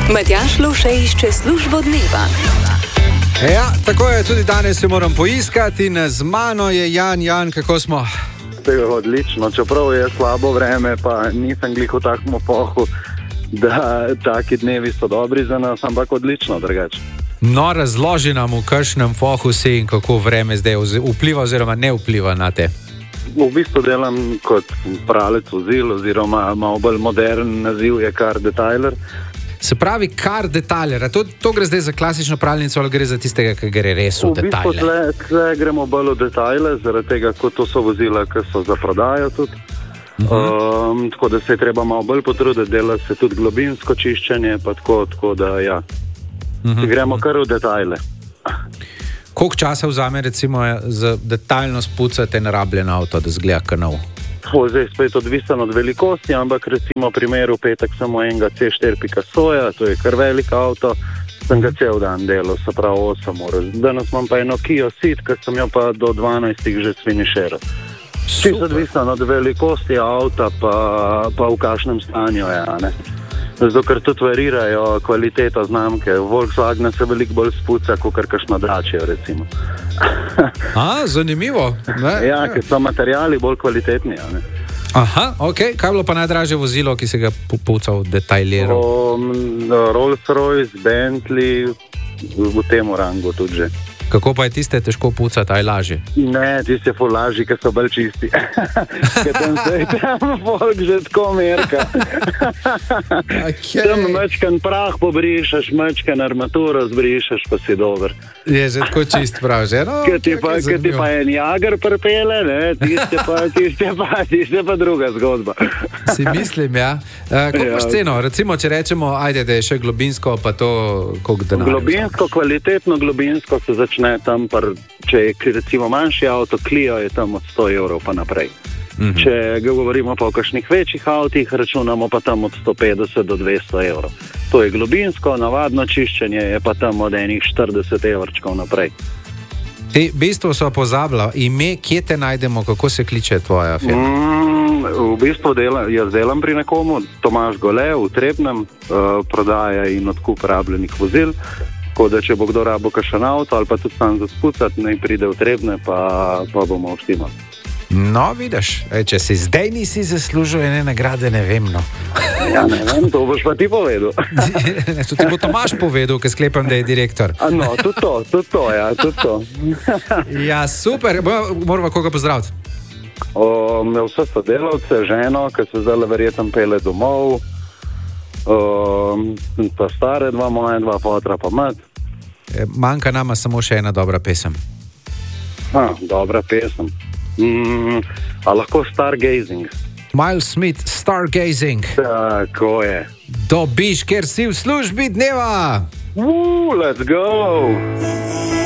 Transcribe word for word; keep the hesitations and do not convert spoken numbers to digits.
Matjaž Lovše išče službo dneva. Ja, tako je, tudi danes se moram poiskati in z mano je Jan. Jan, kako smo? Odlično, čeprav je slabo vreme, pa nisem glih v takem opohu, da taki dnevi so dobri za nas, ampak odlično drugače. No, razloži nam, v kakšnem fohu si in kako vreme zdaj vpliva oziroma ne vpliva na te. V bistvu delam kot pralec vozil oziroma malo bolj modern naziv je car detailer. Se pravi car detailer, to, to gre zdaj za klasično pralnico ali gre za tistega, ki gre res v detajle? V bistvu tle, tle gremo bolj v detajle, zaradi tega, kot to so vozila, ki so za prodajo tudi. Uh -huh. um, tako da se je treba malo bolj potruditi, dela se tudi globinsko čiščenje, pa tako, tako da ja. Uh -huh. Gremo kar v detajle. Koliko časa vzame recimo za detaljno spucati narabljen avto, da zgleda kot nov? To zdaj spet odvisno od velikosti, ampak recimo v primeru petek samo enega C štiri Picassoja, to je kar velik avto, sem ga cel dan delal, se pravi osem ur. Danes imam pa eno Kia Ceed, ki sem jo pa do dvanajstih že sfiniširal. Čisto odvisno od velikosti avta, pa, pa v kakšnem stanju je, ne? Zato, ker tudi varirajo kvaliteto znamke. Volkswagen se veliko bolj spuca, kot kar kakšno Dacia, recimo. A, zanimivo. Ne? Ja, ker so materiali bolj kvalitetni, ne? Aha, ok. Kaj je bilo pa najdražje vozilo, ki si ga pucal, detajliral? Um, Rolls-Royce, Bentley, v tem rangu tudi že. Kako pa je tiste težko pucati, aj lažje? Ne, tiste ful lažji, ker so bolj čisti. Ker tam se tam folk že tako merka. Okay. Tam mečkan prah pobrišeš, mečkan armaturo zbrišeš, pa si dober. Je že tako čist prav, že? No, Ker ti pa, pa en jager pripele, ne, tiste pa, tiste pa, tiste pa druga zgodba. Si mislim, ja. Uh, koliko imaš ja. ceno? Recimo, če rečemo, ajde, da je še globinsko, pa to, koliko denarja? Globinsko, kvalitetno globinsko se začne tam, par, če je recimo manjši avto, Clio je tam od sto evrov pa naprej. Mm -hmm. Če govorimo pa o kakšnih večjih avtih, računamo pa tam od sto petdeset do dvesto evrov. To je globinsko, navadno čiščenje je pa tam od enih štirideset evrčkov naprej. Ti, v bistvu so pozabila ime, kje te najdemo, kako se kliče tvoja firma? Mm, v bistvu delam, jaz delam pri nekomu, Tomaž Gole v Trebnem, uh, prodaja in odkup rabljenih vozil. Tako da, če bo kdo rabo kakšen avto ali pa tudi sam za spucati, naj pride v Trebne, pa, pa bomo vštimali. No, vidiš, e, če si zdaj nisi zaslužil ene nagrade, ne vem, no. Ja, ne vem, to boš pa ti povedal. To ti bo Tomaž povedal, ker sklepam, da je direktor. A no, tudi to, tudi to, ja, tudi to. Ja, super, moramo koga pozdraviti. O, vse sodelavce, ženo, ki se zdaj verjetno pele domov, o, pa stare dva moja, dva potra pa mat. Manjka nama samo še ena dobra pesem. A, dobra pesem. Mm, a lahko Stargazing? Miles Smith, Stargazing. Tako je. Dobiš, ker si v službi dneva. Woo, let's go!